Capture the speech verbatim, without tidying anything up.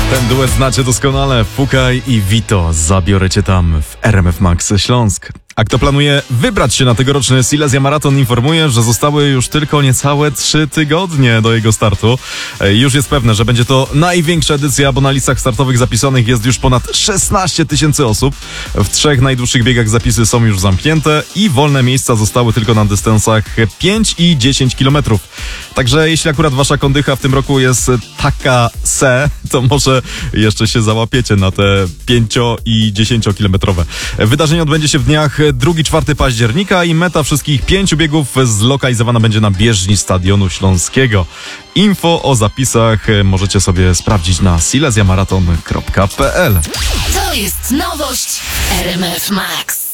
Ten duet znacie doskonale. Fukaj i Vito. Zabiorę cię tam w R M F Max Śląsk. A kto planuje wybrać się na tegoroczny Silesia Maraton, informuje, że zostały już tylko niecałe trzy tygodnie do jego startu. Już jest pewne, że będzie to największa edycja, bo na listach startowych zapisanych jest już ponad szesnaście tysięcy osób. W trzech najdłuższych biegach zapisy są już zamknięte i wolne miejsca zostały tylko na dystansach pięć i dziesięć kilometrów. Także jeśli akurat wasza kondycha w tym roku jest taka se, to może jeszcze się załapiecie na te pięcio- i dziesięciokilometrowe. Wydarzenie odbędzie się w dniach drugiego czwartego października i meta wszystkich pięciu biegów zlokalizowana będzie na bieżni Stadionu Śląskiego. Info o zapisach możecie sobie sprawdzić na silesia maraton kropka p l. To jest nowość R M F Max.